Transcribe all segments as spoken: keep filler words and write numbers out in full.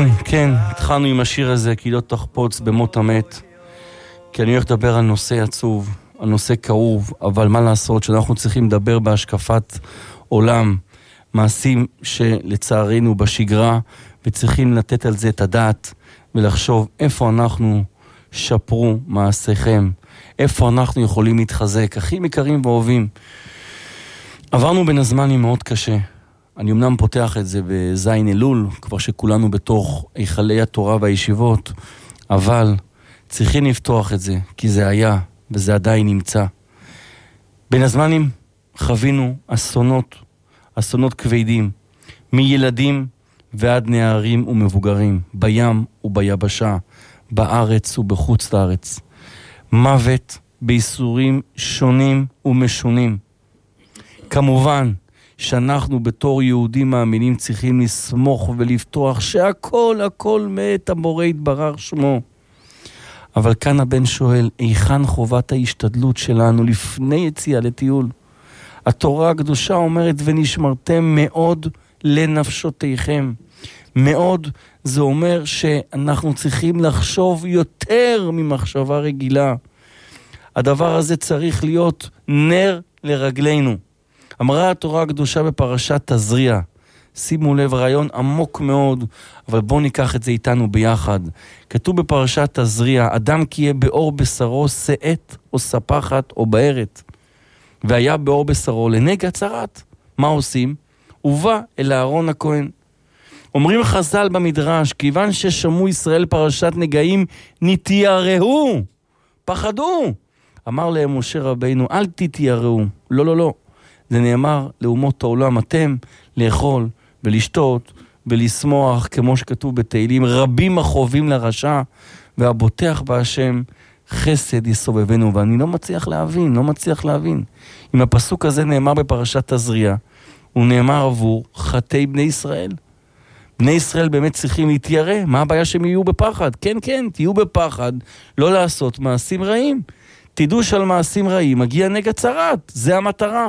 כן, כן, התחלנו עם השיר הזה, כי לא תחפוץ במות המת, כי אני הולך לדבר על נושא עצוב, על נושא כאוב, אבל מה לעשות שאנחנו צריכים לדבר בהשקפת עולם, מעשים שלצערנו בשגרה, וצריכים לתת על זה את הדעת, ולחשוב איפה אנחנו שפרו מעשיכם, איפה אנחנו יכולים להתחזק, הכי יקרים ואוהבים. עברנו בין הזמנים מאוד קשה, אני אמנם פותח את זה בזין אלול, כבר שכולנו בתוך היכלי התורה והישיבות, אבל צריכים לפתוח את זה, כי זה היה, וזה עדיין נמצא. בין הזמנים חווינו אסונות, אסונות כבדים, מילדים ועד נערים ומבוגרים, בים וביבשה, בארץ ובחוץ לארץ. מוות באיסורים שונים ומשונים. כמובן, שאנחנו בתור יהודים מאמינים צריכים לסמוך ולפתוח שהכל הכל מת המורה יתברך שמו. אבל כאן הבן שואל, היכן חובת ההשתדלות שלנו לפני יציאה לטיול? התורה הקדושה אומרת ונשמרתם מאוד לנפשותיכם. מאוד זה אומר שאנחנו צריכים לחשוב יותר ממחשבה רגילה. הדבר הזה צריך להיות נר לרגלינו. אמרה התורה הקדושה בפרשת תזריע, שימו לב, רעיון עמוק מאוד, אבל בואו ניקח את זה איתנו ביחד. כתוב בפרשת תזריע, אדם כי יהיה באור בשרו שאת או ספחת או בערת, והיה באור בשרו לנגע צרת. מה עושים? ובא אל אהרון הכהן. אומרים חז"ל במדרש, כיוון ששמעו ישראל פרשת נגעים, נתייראו, פחדו. אמר להם משה רבינו, אל תתייראו, לא לא לא. זה נאמר לאומות העולם, אתם לאכול ולשתות ולשמוח, כמו שכתוב בתהילים, רבים החובים לרשע, והבוטח בהשם חסד יסובבנו. ואני לא מצליח להבין, לא מצליח להבין. אם הפסוק הזה נאמר בפרשת תזריע, הוא נאמר עבור חטאי בני ישראל. בני ישראל באמת צריכים להתיירא. מה הבעיה שהם יהיו בפחד? כן, כן, תהיו בפחד, לא לעשות מעשים רעים. תדעו שעל מעשים רעים מגיע נגע צרת, זה המטרה.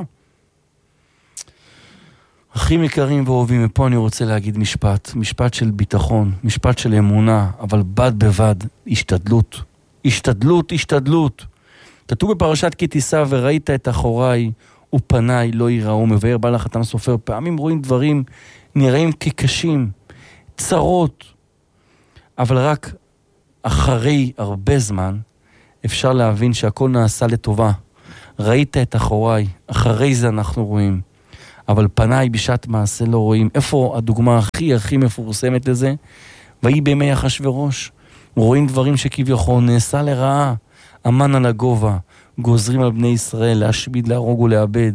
אחים יקרים ואוהבים, ופה אני רוצה להגיד משפט, משפט של ביטחון, משפט של אמונה, אבל בד בבד, השתדלות, השתדלות, השתדלות. כתוב בפרשת כי תישא וראית את אחוריי ופניי לא יראו, מבאר בעל החתם סופר, פעמים רואים דברים נראים כקשים, צרות, אבל רק אחרי הרבה זמן אפשר להבין שהכל נעשה לטובה. ראית את אחוריי, אחרי זה אנחנו רואים. אבל פניי בשעת מעשה לא רואים. איפה הדוגמה הכי הכי מפורסמת לזה? והיא בימי אחשוורוש. רואים דברים שכביכול נעשה לרעה. אמן על הגובה, גוזרים על בני ישראל להשמיד, להרוג ולאבד.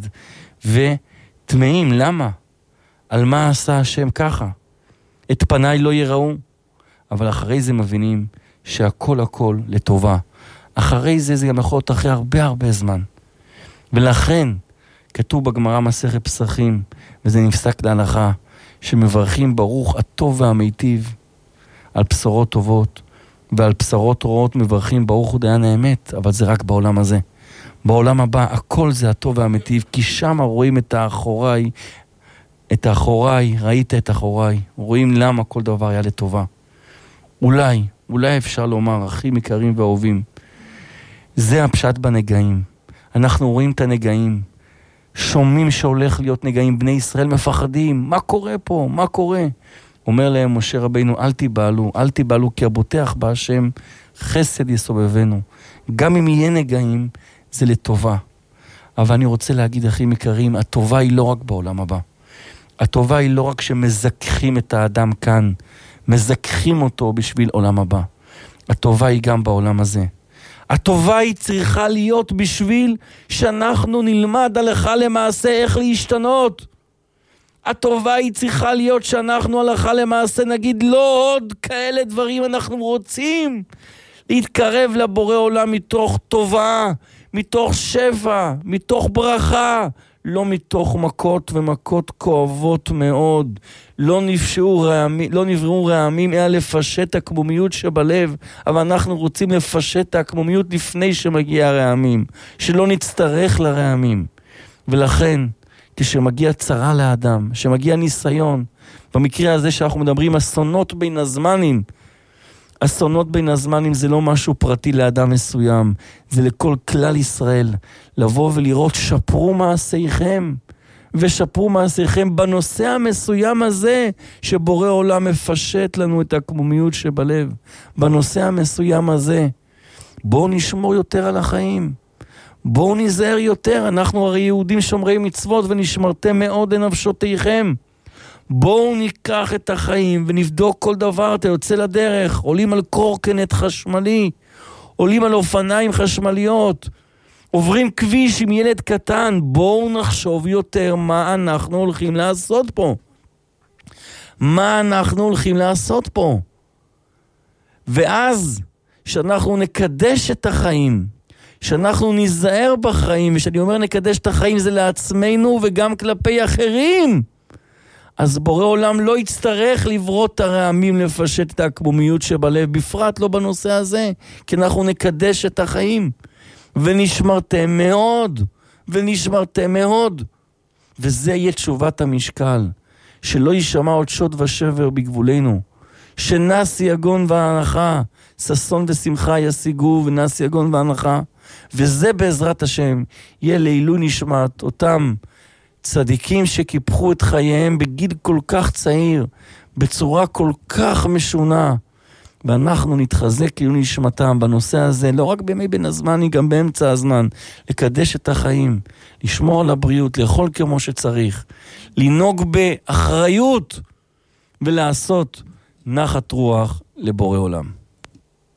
ותמאים, למה? על מה עשה השם ככה? את פניי לא יראו. אבל אחרי זה מבינים שהכל הכל לטובה. אחרי זה זה גם יכול להיות אחרי הרבה הרבה זמן. ולכן כתוב בגמרא מסכת פסחים, וזה נפסק להלכה, שמברכים ברוך הטוב והמיטיב על בשורות טובות, ועל בשורות רעות מברכים ברוך הוא דיין האמת, אבל זה רק בעולם הזה. בעולם הבא הכל זה הטוב והמיטיב, כי שם רואים את האחוריי, את האחוריי, ראית את האחוריי, רואים למה כל דבר היה לטובה. אולי, אולי אפשר לומר, אחים יקרים ואהובים, זה הפשט בנגעים. אנחנו רואים את הנגעים, שומעים שהולך להיות נגעים, בני ישראל מפחדים, מה קורה פה? מה קורה? אומר להם משה רבינו, אל תיבהלו, אל תיבהלו, כי הבוטח בהשם חסד יסובבנו. גם אם יהיה נגעים, זה לטובה. אבל אני רוצה להגיד, אחים יקרים, הטובה היא לא רק בעולם הבא. הטובה היא לא רק שמזכחים את האדם כאן, מזכחים אותו בשביל עולם הבא. הטובה היא גם בעולם הזה. הטובה היא צריכה להיות בשביל שאנחנו נלמד הלכה למעשה איך להשתנות. הטובה היא צריכה להיות שאנחנו הלכה למעשה נגיד לא עוד כאלה דברים אנחנו רוצים. להתקרב לבורא עולם מתוך טובה, מתוך שפע, מתוך ברכה. לא מתוך מכות ומכות כואבות מאוד. לא נפשעו רעמים, לא נבראו רעמים, אלא לפשט הקמומיות שבלב, אבל אנחנו רוצים לפשט הקמומיות לפני שמגיע הרעמים, שלא נצטרך לרעמים. ולכן, כשמגיע צרה לאדם, שמגיע ניסיון, במקרה הזה שאנחנו מדברים, אסונות בין הזמנים, אסונות בין הזמנים זה לא משהו פרטי לאדם מסוים, זה לכל כלל ישראל, לבוא ולראות שפרו מעשיכם, ושפרו מעשיכם בנושא המסוים הזה, שבורא עולם מפשט לנו את הקמומיות שבלב, בנושא המסוים הזה, בואו נשמור יותר על החיים, בואו נזהר יותר, אנחנו הרי יהודים שומרי מצוות, ונשמרתם מאוד לנפשותיכם, בואו ניקח את החיים ונבדוק כל דבר, אתה יוצא לדרך, עולים על קורקינט חשמלי, עולים על אופניים חשמליות, עוברים כביש עם ילד קטן, בואו נחשוב יותר מה אנחנו הולכים לעשות פה. מה אנחנו הולכים לעשות פה. ואז שאנחנו נקדש את החיים, שאנחנו ניזהר בחיים, ושאני אומר נקדש את החיים זה לעצמנו וגם כלפי אחרים. אז בורא עולם לא יצטרך לברות את הרעמים לפשט את הקמומיות שבלב, בפרט לא בנושא הזה, כי אנחנו נקדש את החיים. ונשמרתם מאוד, ונשמרתם מאוד. וזה יהיה תשובת המשקל, שלא יישמע עוד שוד ושבר בגבולנו, שנס יגון והנחה, ששון ושמחה ישיגו ונס יגון והנחה, וזה בעזרת השם יהיה לעילוי נשמת אותם צדיקים שקיפחו את חייהם בגיל כל כך צעיר, בצורה כל כך משונה, ואנחנו נתחזק לעילוי נשמתם בנושא הזה, לא רק בימי בין הזמן, גם באמצע הזמן, לקדש את החיים, לשמור על הבריאות, לאכול כמו שצריך, לנהוג באחריות, ולעשות נחת רוח לבורא עולם.